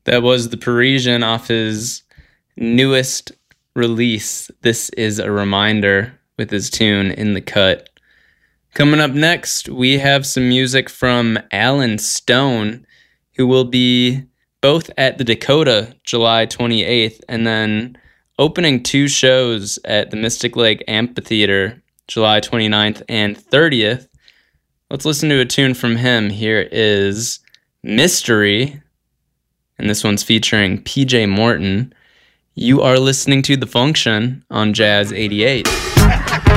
That was The Parisian off his newest release, This Is a Reminder, with his tune In the Cut. Coming up next, we have some music from Alan Stone, who will be both at the Dakota July 28th and then opening two shows at the Mystic Lake Amphitheater July 29th and 30th. Let's listen to a tune from him. Here is Mystery, and this one's featuring PJ Morton. You are listening to The Function on Jazz 88.